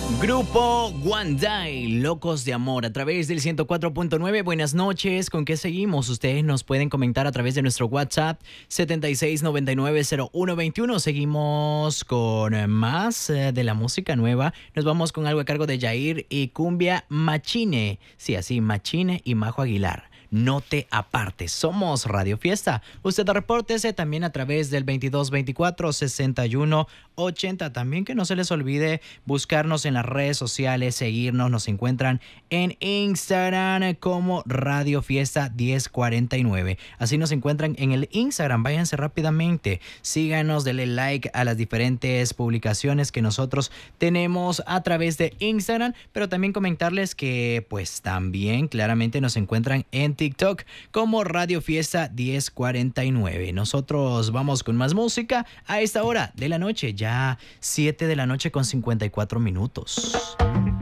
Grupo One Day, Locos de Amor, a través del 104.9. Buenas noches, ¿con qué seguimos? Ustedes nos pueden comentar a través de nuestro WhatsApp 76990121. Seguimos con más de la música nueva. Nos vamos con algo a cargo de Yair y Cumbia Machine. Sí, así, Machine y Majo Aguilar. No te apartes, somos Radio Fiesta. Usted repórtese también a través del 2224-6180. También que no se les olvide buscarnos en las redes sociales, seguirnos. Nos encuentran en Instagram como Radio Fiesta 1049. Así nos encuentran en el Instagram. Váyanse rápidamente, síganos, denle like a las diferentes publicaciones que nosotros tenemos a través de Instagram. Pero también comentarles que pues también claramente nos encuentran en TikTok como Radio Fiesta 1049. Nosotros vamos con más música a esta hora de la noche, ya 7 de la noche con 54 minutos.